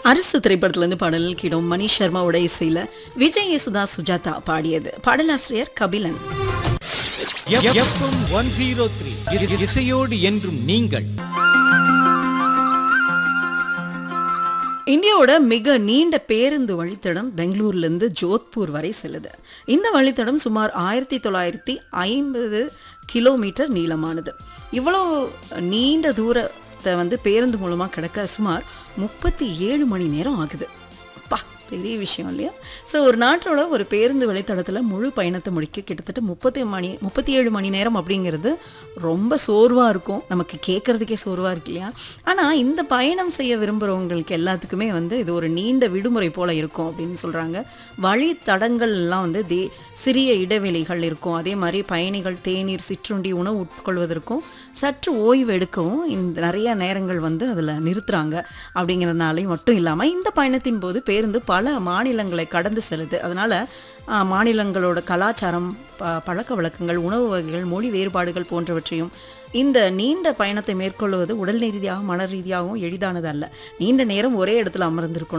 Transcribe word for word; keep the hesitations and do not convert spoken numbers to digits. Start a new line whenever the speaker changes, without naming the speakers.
அரசு திரைப்படத்திலிருந்து பாடல் கேட்டோம். மணிஷ் சர்மாவோட இசையில விஜய் யேசுதாஸ் சுஜாதா பாடியது. பாடலாசிரியர் Kabilan.
FM one zero three இசையோடு என்றும் நீங்கள்.
இந்தியாவோட மிக நீண்ட பேருந்து வழித்தடம் பெங்களூர்லேருந்து ஜோத்பூர் வரை செல்லுது. இந்த வழித்தடம் சுமார் ஆயிரத்தி தொள்ளாயிரத்தி ஐம்பது கிலோமீட்டர் நீளமானது. இவ்வளோ நீண்ட தூரத்தை வந்து பேருந்து மூலமாக கிடக்க சுமார் முப்பத்தி ஏழு மணி நேரம் ஆகுது. பா, பெரிய விஷயம் இல்லையா? ஸோ ஒரு நாட்டோட ஒரு பேருந்து வழித்தடத்தில் முழு பயணத்தை முடிக்க கிட்டத்தட்ட முப்பத்தி மணி முப்பத்தி ஏழு மணி நேரம் அப்படிங்கிறது ரொம்ப சோர்வாக இருக்கும். நமக்கு கேட்குறதுக்கே சோர்வாக இருக்கு இல்லையா? ஆனால் இந்த பயணம் செய்ய விரும்புகிறவங்களுக்கு எல்லாத்துக்குமே வந்து இது ஒரு நீண்ட விடுமுறை போல் இருக்கும் அப்படின்னு சொல்கிறாங்க. வழித்தடங்கள்லாம் வந்து தே சிறிய இடைவெளிகள் இருக்கும். அதே மாதிரி பயணிகள் தேநீர், சிற்றுண்டி, உணவு உட்கொள்வதற்கும் சற்று ஓய்வு எடுக்கவும் இந்த நிறைய நேரங்கள் வந்து அதில் நிறுத்துகிறாங்க. அப்படிங்கிறதுனாலையும் மட்டும் இல்லாமல் இந்த பயணத்தின் போது பேருந்து பல மாநிலங்களை கடந்து செல்லுது. அதனால் மாநிலங்களோட கலாச்சாரம், ப பழக்க வழக்கங்கள், உணவு வகைகள், மொழி வேறுபாடுகள் போன்றவற்றையும் இந்த நீண்ட பயணத்தை மேற்கொள்வது உடல் ரீதியாகவும் மன ரீதியாகவும் எளிதானது அல்ல. நீண்ட நேரம் ஒரே இடத்துல அமர்ந்திருக்கணும்.